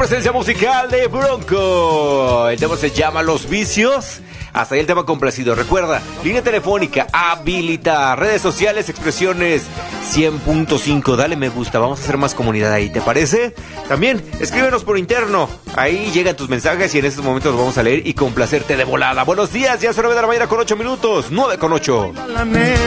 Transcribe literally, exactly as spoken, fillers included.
presencia musical de Bronco. El tema se llama Los Vicios. Hasta ahí el tema complacido. Recuerda, línea telefónica habilita, redes sociales, expresiones cien punto cinco. Dale me gusta, vamos a hacer más comunidad ahí, ¿te parece? También escríbenos por interno. Ahí llegan tus mensajes y en estos momentos los vamos a leer y complacerte de volada. Buenos días, ya son nueve de la mañana con ocho minutos. nueve con ocho.